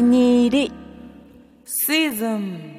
に入りシーズン。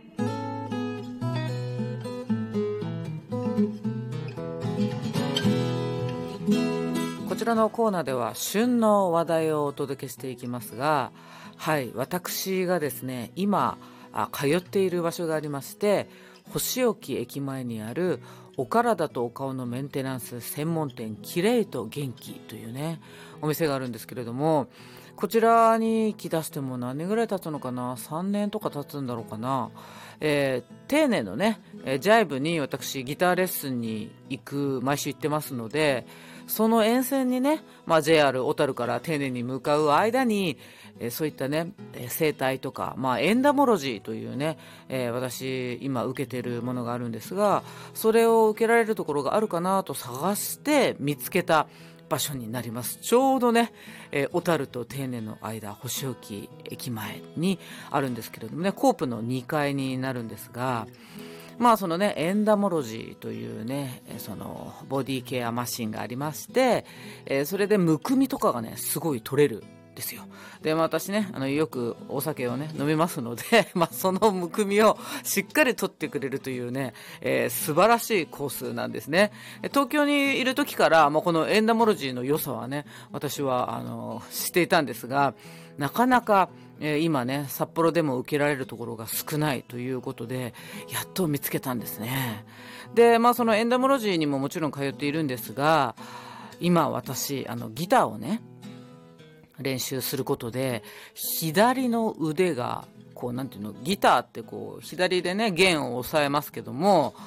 こちらのコーナーでは旬の話題をお届けしていきますが、はい、私がですね今通っている場所がありまして、星置駅前にあるお体とお顔のメンテナンス専門店キレイと元気というねお店があるんですけれども、こちらに来だしても何年ぐらい経つのかな、3年とか経つんだろうかな。丁寧のね、ジャイブに私ギターレッスンに毎週行ってますので、その沿線にね、JR 小樽から丁寧に向かう間に、そういったね、整体とか、エンダモロジーというね、私今受けてるものがあるんですが、それを受けられるところがあるかなと探して見つけた場所になります。ちょうどね、小樽と丁寧の間、星置駅前にあるんですけれどもね、コープの2階になるんですが、そのねエンダモロジーというねそのボディケアマシンがありまして、それでむくみとかがねすごい取れるんですよ。で、私ねよくお酒をね飲みますのでそのむくみをしっかり取ってくれるというね、素晴らしいコースなんですね。東京にいる時から、このエンダモロジーの良さはね私は知っていたんですが、なかなか今ね札幌でも受けられるところが少ないということで、やっと見つけたんですね。で、そのエンダモロジーにももちろん通っているんですが、今私ギターをね練習することで左の腕がこうなんていうの、ギターってこう左でね弦を押さえますけども、